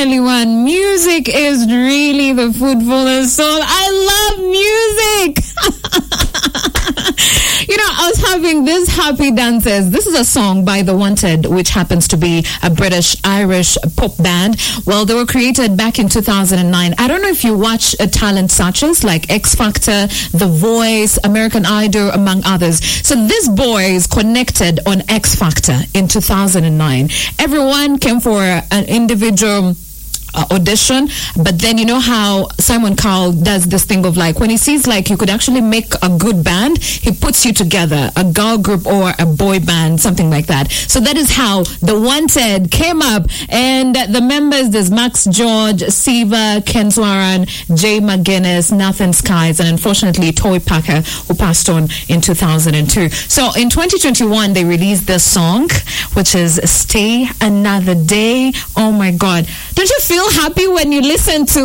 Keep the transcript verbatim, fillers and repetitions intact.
anyone, music is really the food for the soul. I love music. You know, I was having these happy dances. This is a song by The Wanted, which happens to be a British-Irish pop band. Well, they were created back in two thousand nine. I don't know if you watch uh, talent searches like X Factor, The Voice, American Idol, among others. So these boys connected on X Factor in two thousand nine. Everyone came for an individual Uh, audition, but then you know how Simon Cowell does this thing of like when he sees like you could actually make a good band, he puts you together, a girl group or a boy band, something like that. So that is how The Wanted came up, and the members, there's Max George, Siva, Ken Swaran, Jay McGuinness, Nathan Skies, and unfortunately Toy Parker, who passed on in two thousand two. So in twenty twenty-one they released this song, which is Stay Another Day. Oh my God, don't you feel happy when you listen to